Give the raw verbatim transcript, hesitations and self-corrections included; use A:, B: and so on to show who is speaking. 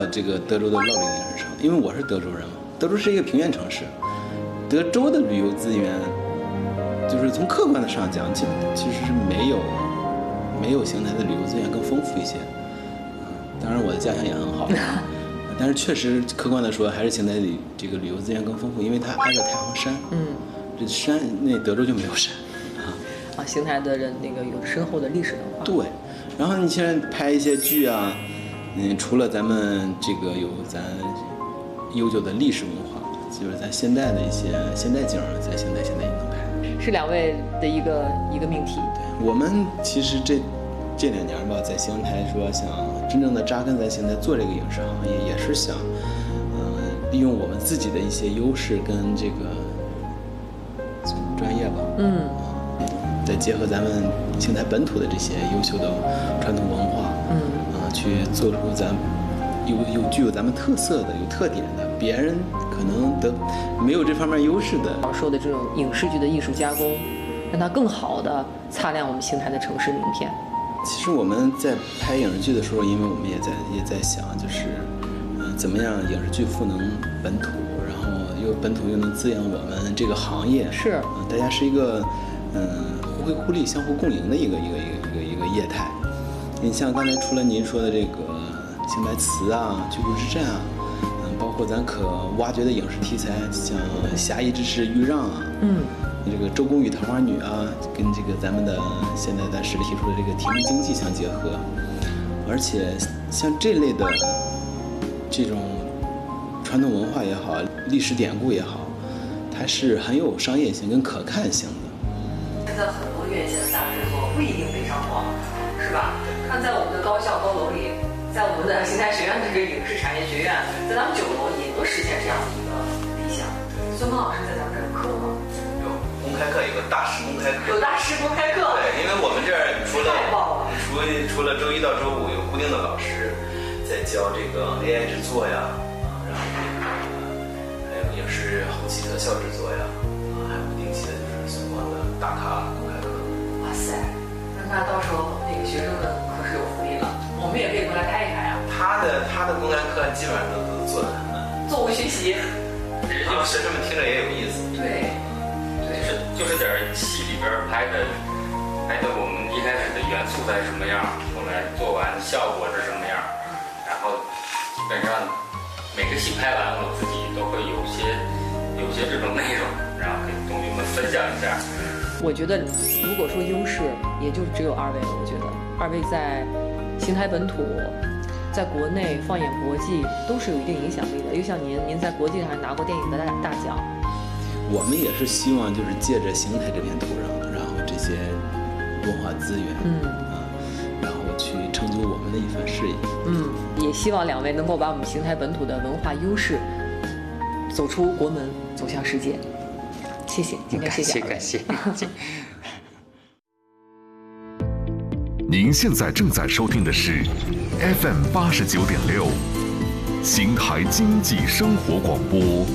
A: 这个德州的乐陵影视城，因为我是德州人嘛，德州是一个平原城市，德州的旅游资源，就是从客观的上讲，其其实是没有没有邢台的旅游资源更丰富一些。当然我的家乡也很好，但是确实客观的说，还是邢台里这个旅游资源更丰富，因为它挨着太行山。嗯，这山那德州就没有山。
B: 啊，邢台的人那个有深厚的历史文化。
A: 对，然后你现在拍一些剧啊，嗯，除了咱们这个有咱悠久的历史文化，就是咱现代的一些现代景，在邢台现在也能拍。
B: 是两位的一个一个命题。
A: 对，我们其实这这两年吧，在邢台说想真正的扎根在邢台做这个影视行业，也是想，嗯、呃，利用我们自己的一些优势跟这个专业吧。嗯。再结合咱们邢台本土的这些优秀的传统文化，嗯，啊、呃，去做出咱有有具有咱们特色的、有特点的，别人可能得没有这方面优势的。
B: 说的这种影视剧的艺术加工，让它更好的擦亮我们邢台的城市名片。
A: 其实我们在拍影视剧的时候，因为我们也在也在想，就是，嗯、呃，怎么样影视剧赋能本土，然后又本土又能滋养我们这个行业。
B: 是，
A: 啊、呃，大家是一个，嗯。互惠互利、相互共赢的一个一个一个一个一个业态。你像刚才除了您说的这个邢台词啊、居住之战啊，嗯，包括咱可挖掘的影视题材，像《侠义之士豫让》啊，嗯，这个《周公与桃花女》啊，跟这个咱们的现在咱市里提出的这个题目经济相结合，而且像这类的这种传统文化也好、历史典故也好，它是很有商业性跟可看性的。
B: 现在很多院线的大制作不一定非常黄，是吧？看在我们的高校高楼里，在我们的邢台学院这个影视产业学院，在咱们九楼也能实现这样的一个理想。孙峰老师在咱们这儿有课吗？
C: 有公开课，有个大师公开课。
B: 有大师公开课。
C: 对，因为我们这儿除了
B: 太棒了，
C: 除除了周一到周五有固定的老师在教这个 A I 制作呀，啊，然后这个还有影视后期特效制作呀。还有不定期的就是相关的大咖公开课。
B: 哇塞，那那到时候那个学生们可是有福利了，我们也可以过来开一开啊。
C: 他的他的公开课基本上都都做得很满，
B: 作为学习，
C: 然后学生们听着也有意思。
B: 对，
D: 对，就是就是点戏里边拍的拍的我们一开始的元素在什么样，后来做完效果是什么样，然后基本上每个戏拍完我自己都会有些有些这种内容。然后跟同学们分享一下。
B: 我觉得，如果说优势，也就只有二位了。我觉得二位在邢台本土，在国内放眼国际都是有一定影响力的。又像您，您在国际上还拿过电影的大大奖。
A: 我们也是希望就是借着邢台这片土壤，然后这些文化资源，嗯啊，然后去成就我们的一番事业。
B: 嗯，也希望两位能够把我们邢台本土的文化优势走出国门，走向世界。谢谢，今天谢谢，
D: 感谢，感谢。
E: 您现在正在收听的是 F M 八十九点六，邢台经济生活广播。